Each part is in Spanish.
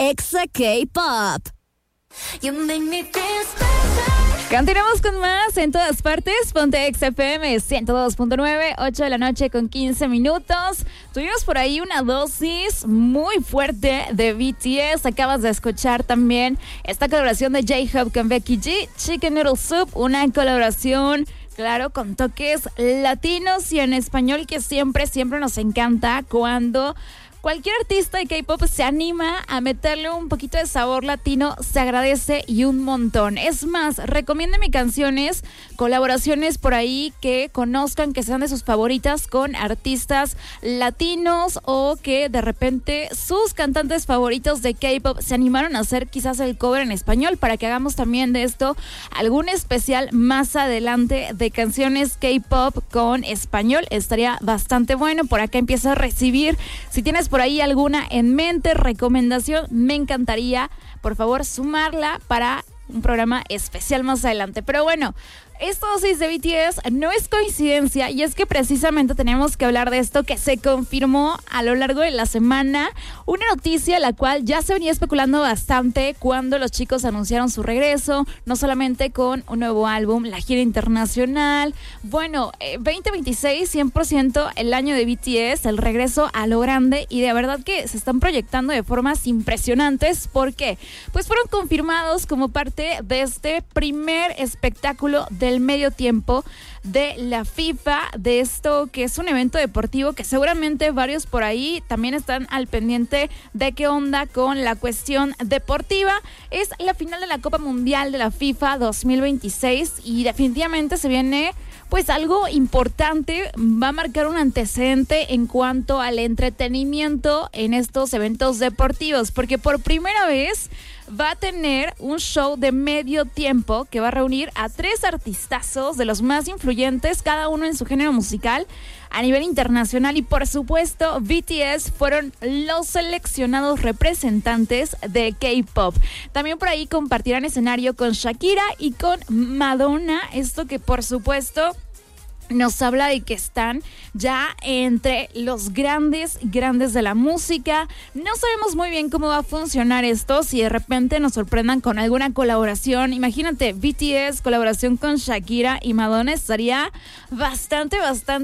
Exa K-Pop. You make me feel special. Continuamos con más en todas partes. Ponte Exa FM 102.9, 8 de la noche con 15 minutos. Tuvimos por ahí una dosis muy fuerte de BTS. Acabas de escuchar también esta colaboración de J-Hope con Becky G, Chicken Noodle Soup, una colaboración, claro, con toques latinos y en español, que siempre nos encanta cuando cualquier artista de K-pop se anima a meterle un poquito de sabor latino. Se agradece y un montón. Es más, recomiéndeme canciones, colaboraciones por ahí que conozcan, que sean de sus favoritas con artistas latinos, o que de repente sus cantantes favoritos de K-pop se animaron a hacer quizás el cover en español, para que hagamos también de esto algún especial más adelante de canciones K-pop con español. Estaría bastante bueno. Por acá empiezo a recibir, si tienes por ahí alguna en mente, recomendación, me encantaría, por favor, sumarla para un programa especial más adelante. Pero bueno, esta dosis de BTS no es coincidencia, y es que precisamente tenemos que hablar de esto que se confirmó a lo largo de la semana. Una noticia la cual ya se venía especulando bastante cuando los chicos anunciaron su regreso, no solamente con un nuevo álbum, la gira internacional. Bueno, 2026, 100% el año de BTS, el regreso a lo grande, y de verdad que se están proyectando de formas impresionantes. ¿Por qué? Pues fueron confirmados como parte de este primer espectáculo del medio tiempo de la FIFA, de esto que es un evento deportivo que seguramente varios por ahí también están al pendiente de qué onda con la cuestión deportiva. Es la final de la Copa Mundial de la FIFA 2026 y definitivamente se viene pues algo importante. Va a marcar un antecedente en cuanto al entretenimiento en estos eventos deportivos, porque por primera vez va a tener un show de medio tiempo que va a reunir a 3 artistazos de los más influyentes, cada uno en su género musical a nivel internacional, y por supuesto BTS fueron los seleccionados representantes de K-pop. También por ahí compartirán escenario con Shakira y con Madonna, esto que por supuesto nos habla de que están ya entre los grandes de la música. No sabemos muy bien cómo va a funcionar esto, si de repente nos sorprendan con alguna colaboración. Imagínate, BTS, colaboración con Shakira y Madonna, estaría bastante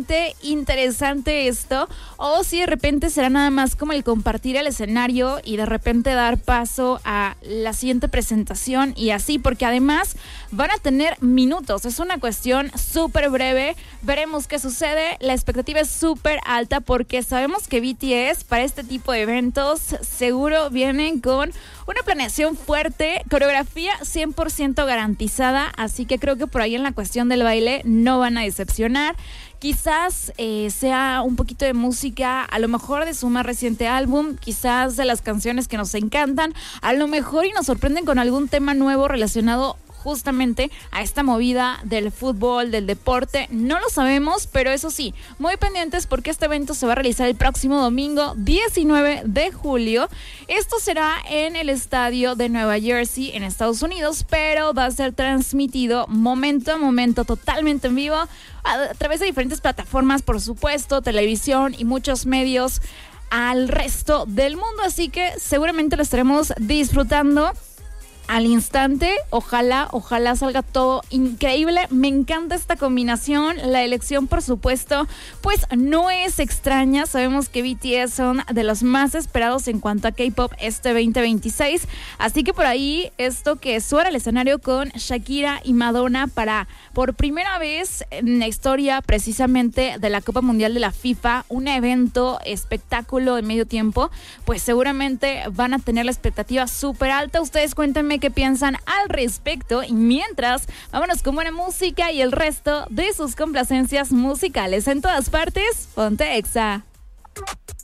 interesante esto. O si de repente será nada más como el compartir el escenario y de repente dar paso a la siguiente presentación y así, porque además van a tener minutos. Es una cuestión súper breve. Veremos qué sucede. La expectativa es súper alta porque sabemos que BTS para este tipo de eventos seguro vienen con una planeación fuerte, coreografía 100% garantizada, así que creo que por ahí en la cuestión del baile no van a decepcionar. Quizás sea un poquito de música, a lo mejor de su más reciente álbum, quizás de las canciones que nos encantan, a lo mejor y nos sorprenden con algún tema nuevo relacionado justamente a esta movida del fútbol, del deporte. No lo sabemos, pero eso sí, muy pendientes porque este evento se va a realizar el próximo domingo 19 de julio. Esto será en el estadio de Nueva Jersey en Estados Unidos, pero va a ser transmitido momento a momento, totalmente en vivo, a través de diferentes plataformas, por supuesto, televisión y muchos medios al resto del mundo, así que seguramente lo estaremos disfrutando al instante. Ojalá salga todo increíble. Me encanta esta combinación. La elección, por supuesto, pues no es extraña. Sabemos que BTS son de los más esperados en cuanto a K-pop este 2026. Así que por ahí esto que suena el escenario con Shakira y Madonna para por primera vez en la historia precisamente de la Copa Mundial de la FIFA, un evento espectáculo de medio tiempo, pues seguramente van a tener la expectativa súper alta. Ustedes cuéntenme qué piensan al respecto, y mientras vámonos con buena música y el resto de sus complacencias musicales en todas partes. Ponte Exa.